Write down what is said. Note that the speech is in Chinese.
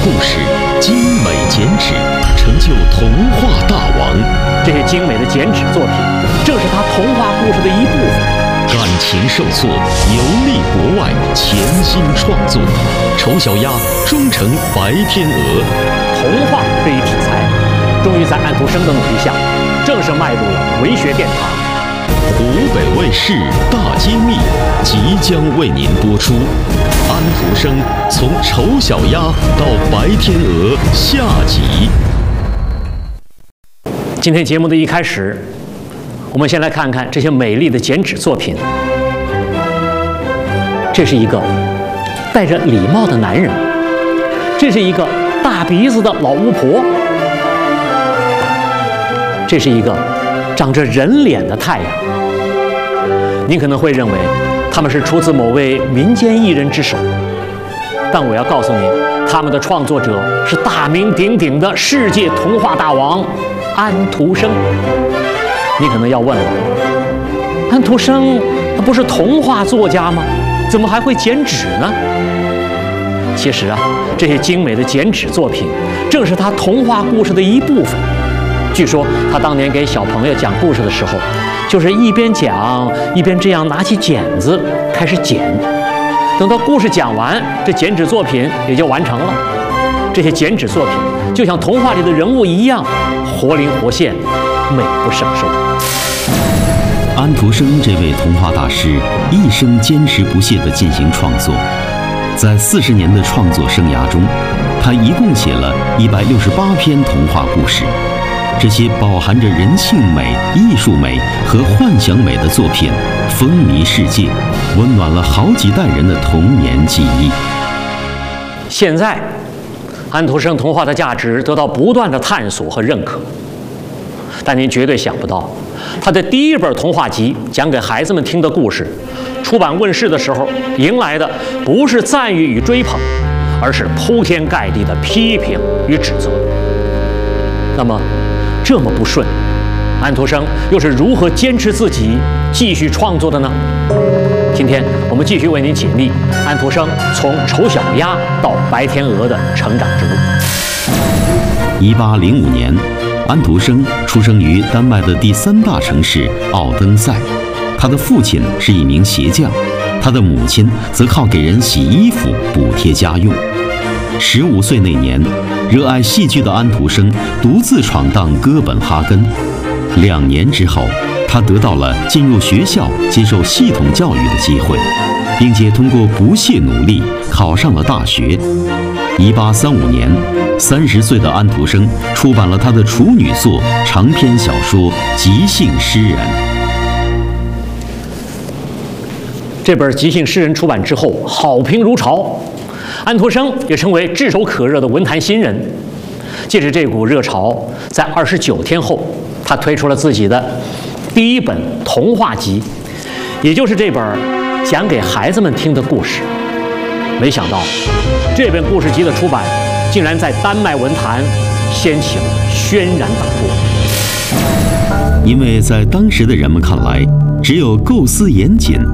故事，精美剪纸，成就童话大王。 这些精美的剪纸作品，正是他童话故事的一部分。 感情受挫，游历国外，潜心创作。丑小鸭终成白天鹅。 童话这一题材，终于在安徒生的努力下，正式迈入了文学殿堂。 湖北卫视大揭秘即将为您播出。安徒生从丑小鸭到白天鹅下集。 今天节目的一开始，我们先来看看这些美丽的剪纸作品。这是一个戴着礼帽的男人，这是一个大鼻子的老巫婆，这是一个长着人脸的太阳。您可能会认为他们是出自某位民间艺人之手，但我要告诉您，他们的创作者是大名鼎鼎的世界童话大王安徒生。你可能要问了，安徒生他不是童话作家吗？怎么还会剪纸呢？其实啊，这些精美的剪纸作品正是他童话故事的一部分。据说他当年给小朋友讲故事的时候，就是一边讲一边这样拿起剪子开始剪。等到故事讲完，这剪纸作品也就完成了。这些剪纸作品就像童话里的人物一样，活灵活现，美不胜收。 安徒生这位童话大师一生坚持不懈地进行创作，在40年的创作生涯中，他一共写了168篇童话故事。这些饱含着人性美、艺术美和幻想美的作品，风靡世界，温暖了好几代人的童年记忆。 现在，安徒生童话的价值得到不断的探索和认可，但您绝对想不到，他的第一本童话集讲给孩子们听的故事，出版问世的时候，迎来的不是赞誉与追捧，而是铺天盖地的批评与指责。那么，这么不顺，安徒生又是如何坚持自己继续创作的呢？今天我们继续为您解密安徒生从丑小鸭到白天鹅的成长之路。 1805年，安徒生出生于丹麦的第3大城市奥登塞。他的父亲是一名鞋匠，他的母亲则靠给人洗衣服补贴家用。15岁那年，热爱戏剧的安徒生独自闯荡哥本哈根。2年之后，他得到了进入学校接受系统教育的机会，并且通过不懈努力考上了大学。1835年，30岁的安徒生出版了他的处女作长篇小说《即兴诗人》。 这本《即兴诗人》出版之后，好评如潮，安徒生也成为炙手可热的文坛新人。借着这股热潮，在29天后，他推出了自己的第一本童话集，也就是这本讲给孩子们听的故事。没想到，这本故事集的出版，竟然在丹麦文坛掀起了轩然大波。 因为在当时的人们看来，只有构思严谨